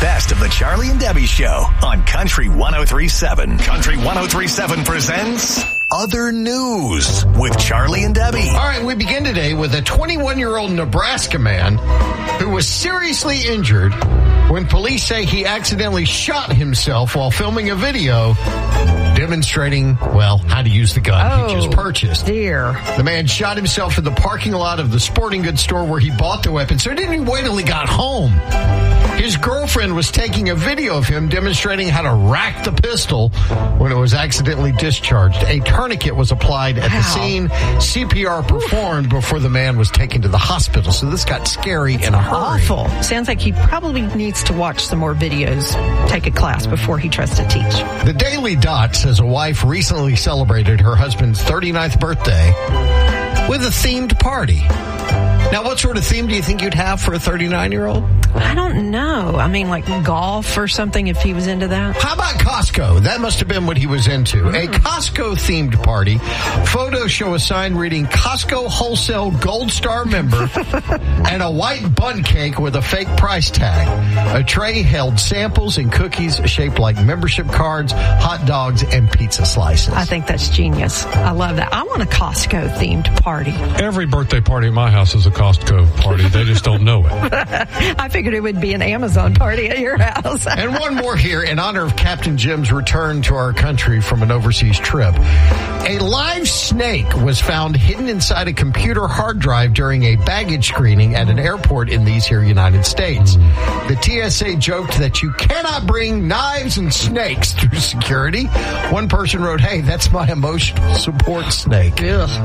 best of the Charlie and Debbie Show on Country 103.7. Country 103.7 presents Other News with Charlie and Debbie. All right, we begin today with a 21-year-old Nebraska man who was seriously injured when police say he accidentally shot himself while filming a video demonstrating, well, how to use the gun he just purchased. Dear. The man shot himself in the parking lot of the sporting goods store where he bought the weapon, so he didn't even wait till he got home. His girlfriend was taking a video of him demonstrating how to rack the pistol when it was accidentally discharged. A tourniquet was applied at the scene. CPR performed before the man was taken to the hospital. So this got scary in a hurry. Awful. Sounds like he probably needs to watch some more videos, take a class before he tries to teach. The Daily Dot says a wife recently celebrated her husband's 39th birthday with a themed party. Now, what sort of theme do you think you'd have for a 39-year-old? I don't know. I mean, like golf or something, if he was into that. How about Costco? That must have been what he was into. A Costco-themed party. Photos show a sign reading Costco Wholesale Gold Star member and a white bun cake with a fake price tag. A tray held samples and cookies shaped like membership cards, hot dogs, and pizza slices. I think that's genius. I love that. I want a Costco-themed party. Every birthday party at my house is a Costco party. They just don't know it. I figured it would be an Amazon party at your house. And one more here in honor of Captain Jim's return to our country from an overseas trip. A live snake was found hidden inside a computer hard drive during a baggage screening at an airport in these here United States. The TSA joked that you cannot bring knives and snakes through security. One person wrote, "Hey, that's my emotional support snake."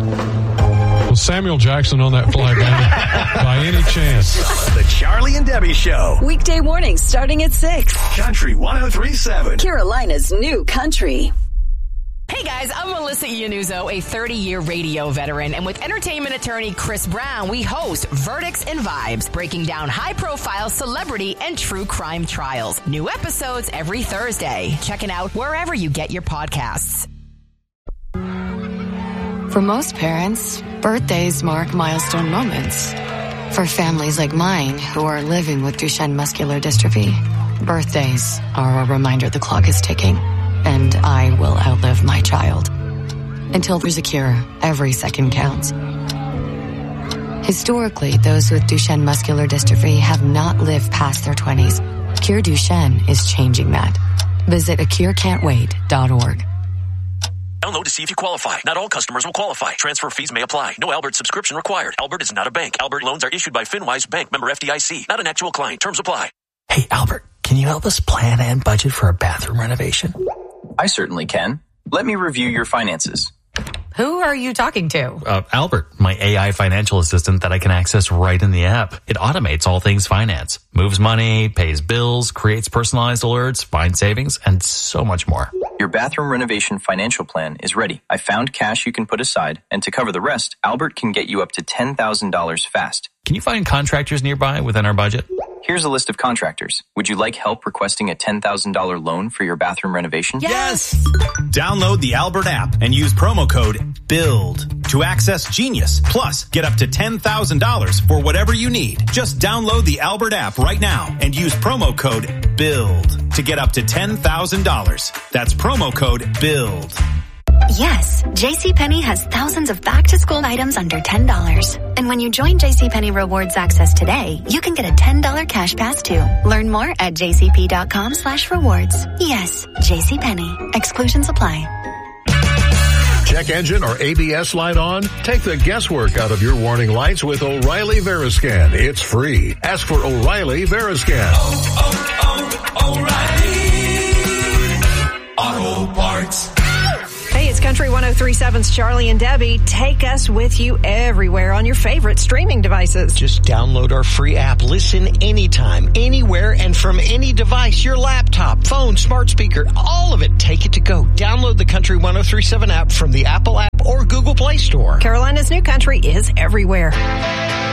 Ugh. Was Samuel Jackson on that flight by any chance? The Charlie and Debbie Show. Weekday mornings starting at 6. Country 103.7. Carolina's new country. Hey guys, I'm Melissa Iannuzzo, a 30-year radio veteran, and with entertainment attorney Chris Brown, we host Verdicts and Vibes, breaking down high-profile celebrity and true crime trials. New episodes every Thursday. Check it out wherever you get your podcasts. For most parents, birthdays mark milestone moments. For families like mine who are living with Duchenne muscular dystrophy, birthdays are a reminder the clock is ticking, and I will outlive my child. Until there's a cure, every second counts. Historically, those with Duchenne muscular dystrophy have not lived past their 20s. Cure Duchenne is changing that. Visit acurecan'twait.org. Download to see if you qualify. Not all customers will qualify. Transfer fees may apply. No Albert subscription required. Albert is not a bank. Albert loans are issued by FinWise Bank, member FDIC. Not an actual client. Terms apply. Hey, Albert, can you help us plan and budget for a bathroom renovation? I certainly can. Let me review your finances. Who are you talking to? Albert, my AI financial assistant that I can access right in the app. It automates all things finance, moves money, pays bills, creates personalized alerts, finds savings, and so much more. Your bathroom renovation financial plan is ready. I found cash you can put aside, and to cover the rest, Albert can get you up to $10,000 fast. Can you find contractors nearby within our budget? Here's a list of contractors. Would you like help requesting a $10,000 loan for your bathroom renovation? Yes! Download the Albert app and use promo code BUILD to access Genius. Plus, get up to $10,000 for whatever you need. Just download the Albert app right now and use promo code BUILD to get up to $10,000. That's promo code BUILD. Yes, JCPenney has thousands of back-to-school items under $10. And when you join JCPenney Rewards Access today, you can get a $10 cash pass too. Learn more at jcp.com/rewards. Yes, JCPenney. Exclusions apply. Check engine or ABS light on? Take the guesswork out of your warning lights with O'Reilly Veriscan. It's free. Ask for O'Reilly Veriscan. O'Reilly Auto Parts. Hey, it's Country 103.7's Charlie and Debbie. Take us with you everywhere on your favorite streaming devices. Just download our free app. Listen anytime, anywhere, and from any device. Your laptop, phone, smart speaker, all of it. Take it to go. Download the Country 103.7 app from the Apple app or Google Play Store. Carolina's new country is everywhere.